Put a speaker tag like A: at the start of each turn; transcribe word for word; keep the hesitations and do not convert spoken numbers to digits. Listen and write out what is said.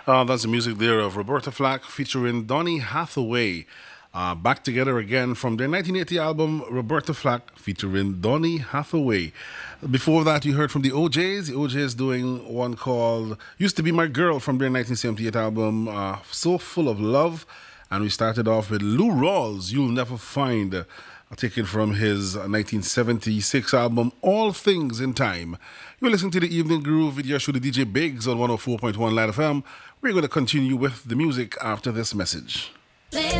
A: Uh, that's the music there of Roberta Flack featuring Donny Hathaway. Uh, back together again from their nineteen eighty album, Roberta Flack featuring Donny Hathaway. Before that, you heard from the O Js. The O Js doing one called Used to Be My Girl from their nineteen seventy-eight album, uh, So Full of Love. And we started off with Lou Rawls, You'll Never Find, uh, taken from his nineteen seventy-six album, All Things in Time. You're listening to the Evening Groove with your show, the D J Biggs on one oh four point one Light F M. We're going to continue with the music after this message.